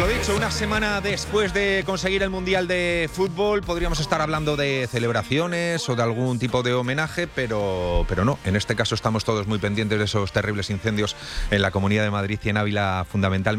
Lo dicho, una semana después de conseguir el Mundial de Fútbol, podríamos estar hablando de celebraciones o de algún tipo de homenaje, pero no. En este caso estamos todos muy pendientes de esos terribles incendios en la Comunidad de Madrid y en Ávila, fundamentalmente.